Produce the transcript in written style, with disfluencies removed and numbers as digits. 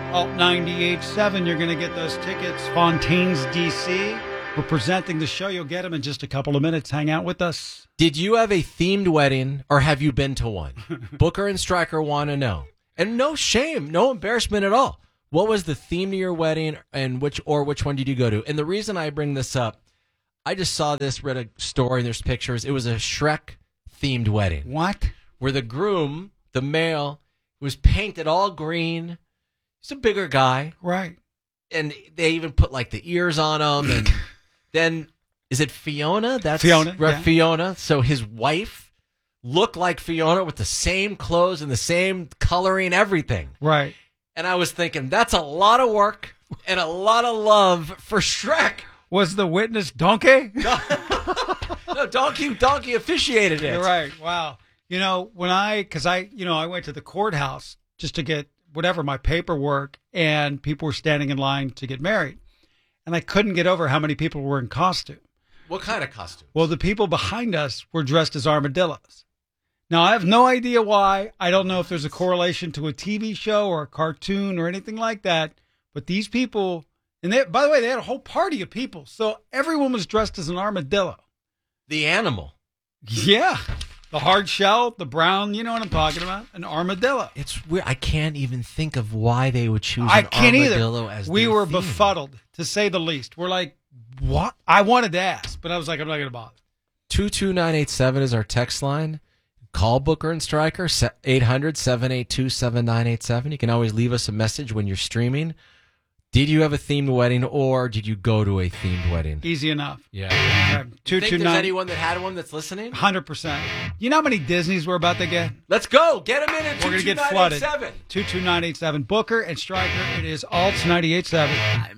Alt 98.7, you're going to get those tickets. Fontaine's, D.C. We're presenting the show. You'll get them in just a couple of minutes. Hang out with us. Did you have a themed wedding, or have you been to one? Booker and Stryker want to know. And no shame, no embarrassment at all. What was the theme to your wedding, and which one did you go to? And the reason I bring this up, I just saw this, read a story, there's pictures. It was a Shrek-themed wedding. What? Where the groom, the male, was painted all green. He's a bigger guy. Right. And they even put, like, the ears on him. And then, is it Fiona? That's Fiona, right, yeah. Fiona. So his wife looked like Fiona with the same clothes and the same coloring, everything. Right. And I was thinking, that's a lot of work and a lot of love for Shrek. Was the witness Donkey? No, Donkey officiated it. You're right. Wow. You know, I went to the courthouse just to get whatever, my paperwork, and people were standing in line to get married. And I couldn't get over how many people were in costume. What kind of costume? Well, the people behind us were dressed as armadillos. Now, I have no idea why. I don't know if there's a correlation to a TV show or a cartoon or anything like that. But these people, and they, by the way, they had a whole party of people. So everyone was dressed as an armadillo. The animal. Yeah. The hard shell, the brown, you know what I'm talking about? An armadillo. It's weird. I can't even think of why they would choose I an can't armadillo either. as We their were theme. befuddled, to say the least. We're like, what? I wanted to ask, but I was like, I'm not going to bother. 22987 is our text line. Call Booker and Stryker, 800-782-7987. You can always leave us a message when you're streaming. Did you have a themed wedding, or did you go to a themed wedding? Easy enough. Yeah. Okay. You think there's anyone that had one that's listening? 100%. You know how many Disneys we're about to get? Let's go. Get them in at We're going to get flooded. 22987. 22987. Booker and Stryker. It is Alt 98.7.